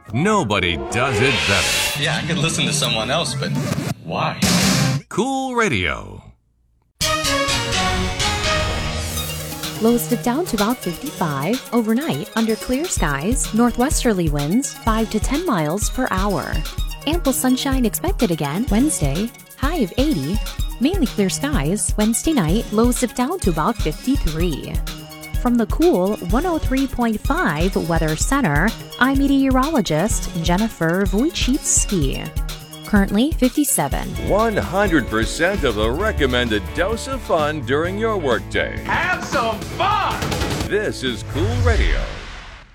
Nobody does it better. Yeah, I could listen to someone else, but why? Cool Radio. Lows dip down to about 55. Overnight, under clear skies, northwesterly winds 5 to 10 miles per hour. Ample sunshine expected again Wednesday, high of 80. Mainly clear skies. Wednesday night, lows dip down to about 53. From the Cool 103.5 Weather Center, I'm meteorologist Jennifer Wojcicki. Currently 57. 100% of the recommended dose of fun during your workday. Have some fun! This is Cool Radio.